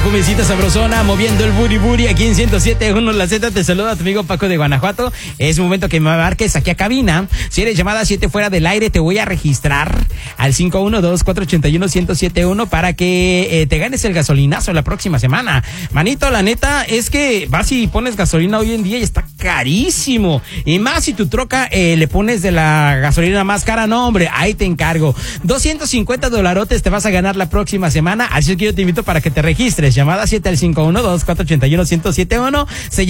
cumbiecita sabrosona, moviendo el booty booty aquí en 107.1 La Z. Te saluda tu amigo Paco de Guanajuato. Es momento que me marques aquí a cabina. Si eres llamada 7 fuera del aire, te voy a registrar al 512-481-1071 para que te ganes el gasolinazo la próxima semana. Manito, la neta es que vas y pones gasolina hoy en día y está carísimo. Y más si tu troca le pones de la gasolina más cara, no hombre, ahí te encargo. $250 te vas a ganar la próxima semana, así es que yo te invito para que te registres. Llamada 7 al 512-481-1071.